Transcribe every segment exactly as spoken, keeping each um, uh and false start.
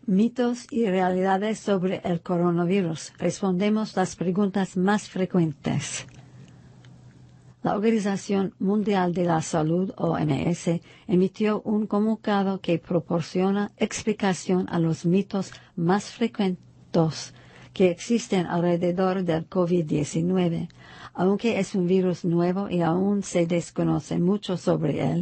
Mitos y realidades sobre el coronavirus. Respondemos las preguntas más frecuentes. La Organización Mundial de la Salud, O M S, emitió un comunicado que proporciona explicación a los mitos más frecuentes que existen alrededor del COVID diecinueve. Aunque es un virus nuevo y aún se desconoce mucho sobre él,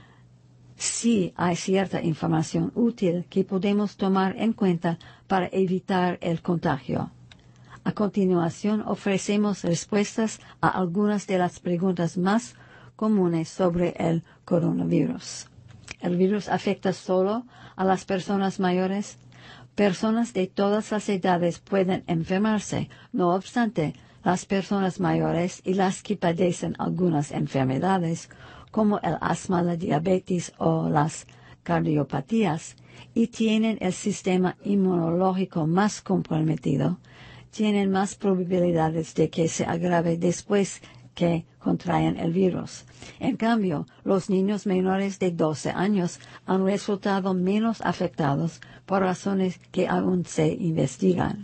sí hay cierta información útil que podemos tomar en cuenta para evitar el contagio. A continuación ofrecemos respuestas a algunas de las preguntas más comunes sobre el coronavirus. ¿El virus afecta solo a las personas mayores? Personas de todas las edades pueden enfermarse. No obstante, las personas mayores y las que padecen algunas enfermedades, como el asma, la diabetes o las cardiopatías, y tienen el sistema inmunológico más comprometido, tienen más probabilidades de que se agrave después que contraen el virus. En cambio, los niños menores de doce años han resultado menos afectados por razones que aún se investigan.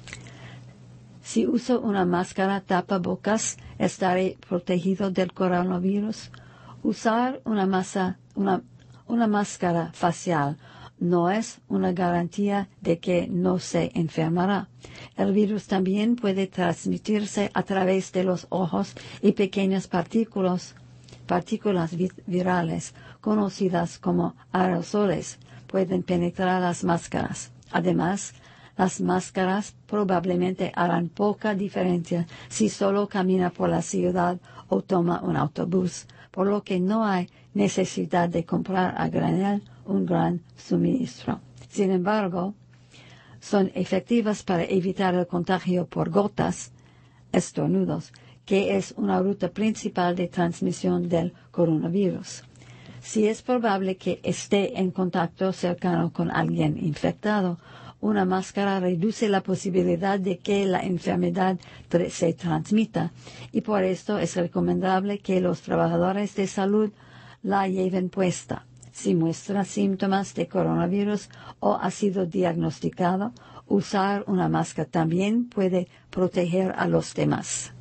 Si uso una máscara tapabocas, ¿estaré protegido del coronavirus? Usar una, masa, una, una máscara facial no es una garantía de que no se enfermará. El virus también puede transmitirse a través de los ojos y pequeñas partículas, partículas virales, conocidas como aerosoles, pueden penetrar las máscaras. Además, las máscaras probablemente harán poca diferencia si solo camina por la ciudad o toma un autobús, por lo que no hay necesidad de comprar a granel un gran suministro. Sin embargo, son efectivas para evitar el contagio por gotas, estornudos, que es una ruta principal de transmisión del coronavirus. Si es probable que esté en contacto cercano con alguien infectado, una máscara reduce la posibilidad de que la enfermedad se transmita, y por esto es recomendable que los trabajadores de salud la lleven puesta. Si muestra síntomas de coronavirus o ha sido diagnosticado, usar una máscara también puede proteger a los demás.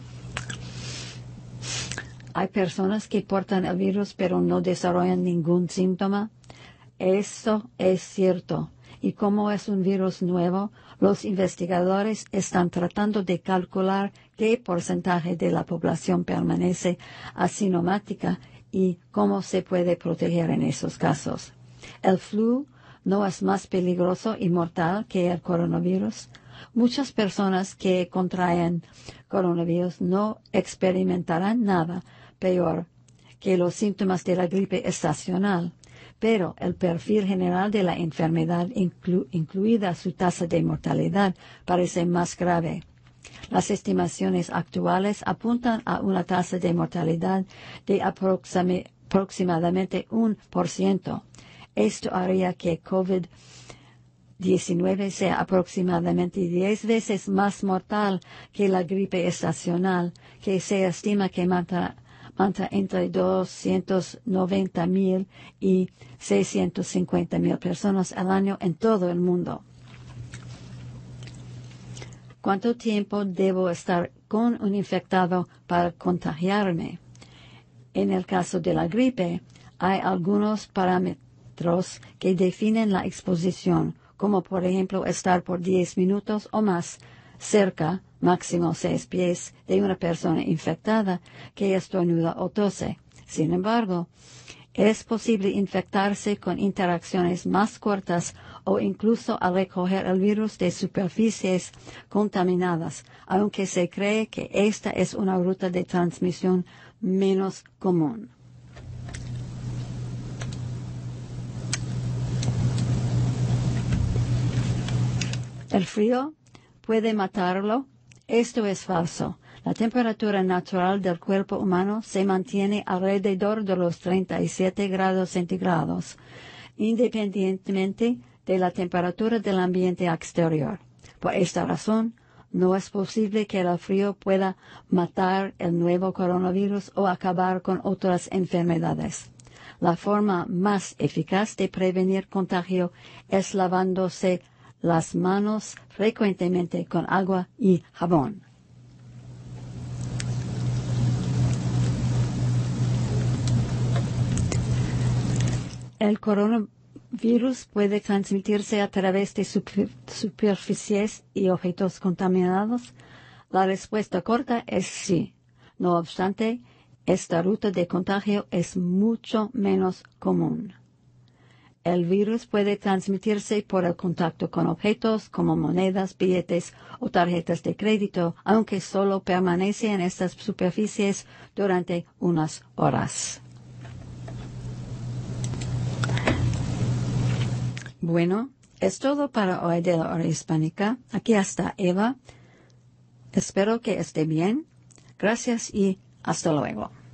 Hay personas que portan el virus pero no desarrollan ningún síntoma. Eso es cierto. Y como es un virus nuevo, los investigadores están tratando de calcular qué porcentaje de la población permanece asintomática y cómo se puede proteger en esos casos. ¿El flu no es más peligroso y mortal que el coronavirus? Muchas personas que contraen coronavirus no experimentarán nada peor que los síntomas de la gripe estacional, pero el perfil general de la enfermedad, inclu- incluida su tasa de mortalidad, parece más grave. Las estimaciones actuales apuntan a una tasa de mortalidad de aproxime, aproximadamente un por ciento. Esto haría que COVID diecinueve sea aproximadamente diez veces más mortal que la gripe estacional, que se estima que mata, mata entre doscientos noventa mil y seiscientos cincuenta mil personas al año en todo el mundo. ¿Cuánto tiempo debo estar con un infectado para contagiarme? En el caso de la gripe, hay algunos parámetros que definen la exposición, como por ejemplo estar por diez minutos o más cerca, máximo seis pies, de una persona infectada que estornuda o tose. Sin embargo, es posible infectarse con interacciones más cortas o incluso al recoger el virus de superficies contaminadas, aunque se cree que esta es una ruta de transmisión menos común. ¿El frío puede matarlo? Esto es falso. La temperatura natural del cuerpo humano se mantiene alrededor de los treinta y siete grados centígrados, independientemente de la temperatura del ambiente exterior. Por esta razón, no es posible que el frío pueda matar el nuevo coronavirus o acabar con otras enfermedades. La forma más eficaz de prevenir contagio es lavándose las manos frecuentemente con agua y jabón. El coronavirus puede transmitirse a través de super- superficies y objetos contaminados. La respuesta corta es sí. No obstante, esta ruta de contagio es mucho menos común. El virus puede transmitirse por el contacto con objetos como monedas, billetes o tarjetas de crédito, aunque solo permanece en estas superficies durante unas horas. Bueno, es todo para hoy de la hora hispánica. Aquí está Eva. Espero que esté bien. Gracias y hasta luego.